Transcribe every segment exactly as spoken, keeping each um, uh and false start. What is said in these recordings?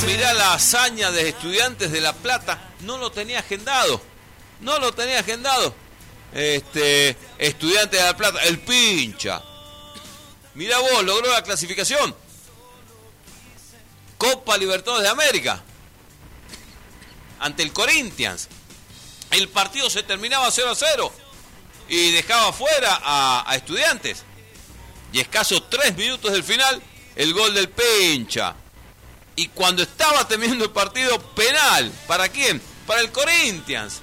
mirá la hazaña de Estudiantes de La Plata. No lo tenía agendado. No lo tenía agendado. Este, Estudiantes de La Plata, el pincha. Mirá vos, logró la clasificación. Copa Libertadores de América. Ante el Corinthians. El partido se terminaba cero a cero. Y dejaba fuera a, a Estudiantes. Y escasos tres minutos del final, el gol del pincha. Y cuando estaba terminando el partido, penal. ¿Para quién? Para el Corinthians.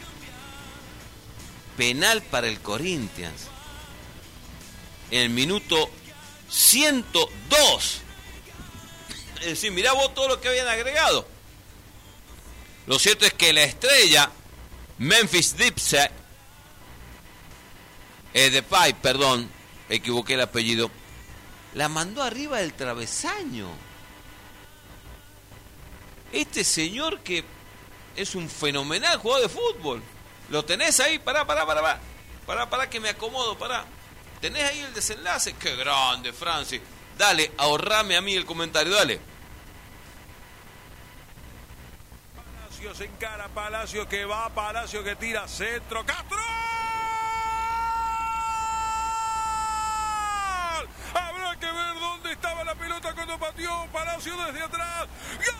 Penal para el Corinthians. En el minuto ciento dos. Es decir, mirá vos todo lo que habían agregado. Lo cierto es que la estrella, Memphis Depay, eh, Depay, perdón, equivoqué el apellido, la mandó arriba del travesaño. Este señor que es un fenomenal jugador de fútbol. ¿Lo tenés ahí? Pará, pará, pará, pará. Pará, pará que me acomodo, pará. ¿Tenés ahí el desenlace? ¡Qué grande, Francis! Dale, ahorrame a mí el comentario, dale. Palacio se encara, Palacio que va, Palacio que tira, centro, ¡Castro! Habrá que ver dónde estaba la pelota cuando pateó Palacio desde atrás. ¡Gol!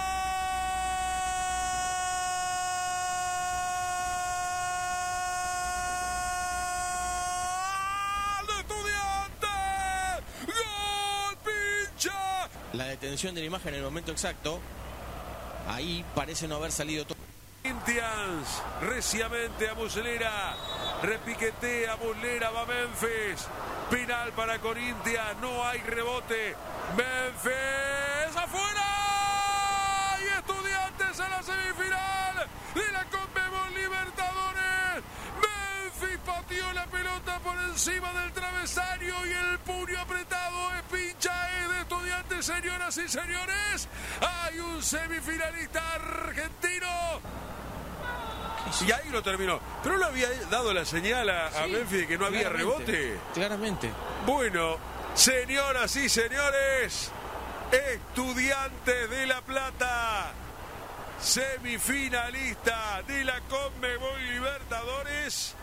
La detención de la imagen en el momento exacto. Ahí parece no haber salido todo. Corinthians, reciamente a Muslera. Repiquetea Muslera, va Memphis. Penal para Corinthians, no hay rebote. Memphis afuera. Y Estudiantes a la semifinal de la Conmebol Libertadores. Memphis pateó la pelota por encima del travesaño y el puño apretado es pincha es de Estudiantes, señoras y señores. Hay un semifinalista argentino. Y ahí lo terminó. Pero no había dado la señal a, sí, a Memphis de que no había rebote. Claramente. Bueno, señoras y señores, Estudiantes de La Plata, semifinalista de la Conmebol Libertadores.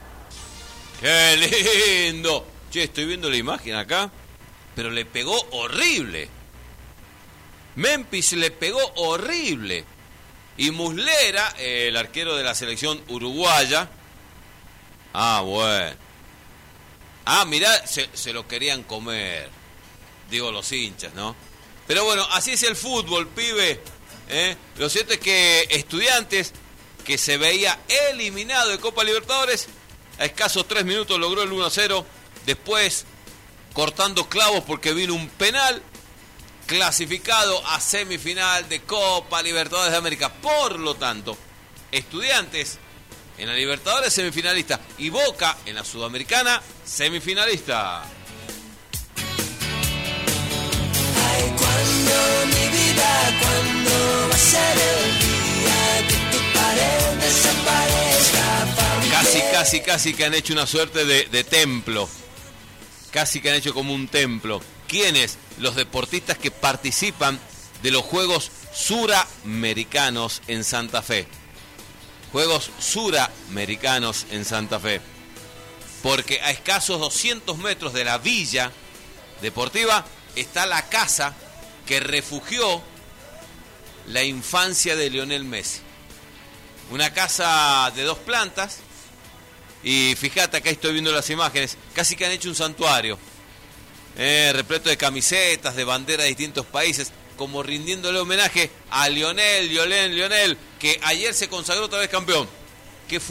¡Qué lindo! Che, estoy viendo la imagen acá, pero le pegó horrible. Memphis le pegó horrible. Y Muslera, eh, el arquero de la selección uruguaya. Ah, bueno. Ah, mirá, se, se lo querían comer. Digo los hinchas, ¿no? Pero bueno, así es el fútbol, pibe. ¿Eh? Lo cierto es que Estudiantes, que se veía eliminado de Copa Libertadores, a escasos tres minutos logró el uno a cero. Después, cortando clavos porque vino un penal, clasificado a semifinal de Copa Libertadores de América. Por lo tanto, Estudiantes en la Libertadores semifinalista y Boca en la Sudamericana semifinalista. Ay, cuando mi vida, cuando va a ser el día que tu pared desaparezca. Casi, casi, casi que han hecho una suerte de, de templo. Casi que han hecho como un templo. ¿Quiénes? Los deportistas que participan de los Juegos Suramericanos en Santa Fe. Juegos Suramericanos en Santa Fe. Porque a escasos doscientos metros de la villa deportiva está la casa que refugió la infancia de Lionel Messi. Una casa de dos plantas. Y fíjate, acá estoy viendo las imágenes. Casi que han hecho un santuario. Eh, repleto de camisetas, de banderas de distintos países, como rindiéndole homenaje a Lionel, Lionel, Lionel, que ayer se consagró otra vez campeón.